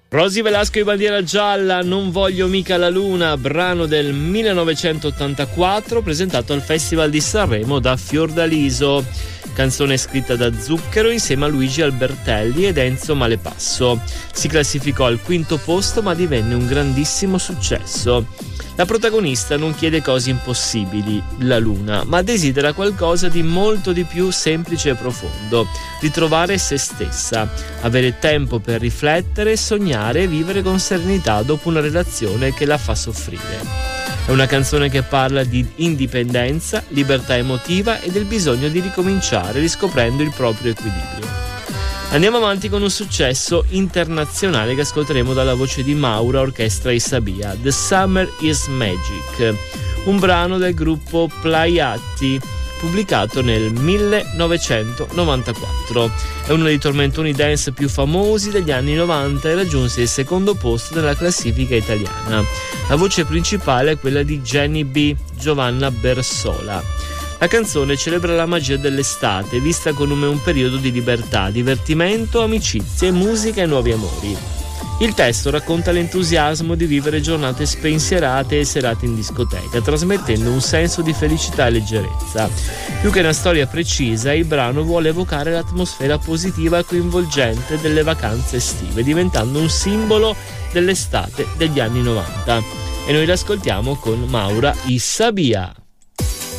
Rosy Velasco e Bandiera Gialla, Non voglio mica la luna, brano del 1984 presentato al Festival di Sanremo da Fiordaliso, canzone scritta da Zucchero insieme a Luigi Albertelli ed Enzo Malepasso. Si classificò al quinto posto ma divenne un grandissimo successo. La protagonista non chiede cose impossibili, la luna, ma desidera qualcosa di molto di più semplice e profondo: ritrovare se stessa, avere tempo per riflettere, sognare e vivere con serenità dopo una relazione che la fa soffrire. È una canzone che parla di indipendenza, libertà emotiva e del bisogno di ricominciare riscoprendo il proprio equilibrio. Andiamo avanti con un successo internazionale che ascolteremo dalla voce di Maura, orchestra Isabia, The Summer is Magic, un brano del gruppo Plaiati, pubblicato nel 1994. È uno dei tormentoni dance più famosi degli anni 90 e raggiunse il secondo posto nella classifica italiana. La voce principale è quella di Jenny B. Giovanna Bersola. La canzone celebra la magia dell'estate, vista come un periodo di libertà, divertimento, amicizie, musica e nuovi amori. Il testo racconta l'entusiasmo di vivere giornate spensierate e serate in discoteca, trasmettendo un senso di felicità e leggerezza. Più che una storia precisa, il brano vuole evocare l'atmosfera positiva e coinvolgente delle vacanze estive, diventando un simbolo dell'estate degli anni 90. E noi l'ascoltiamo con Maura Isabia.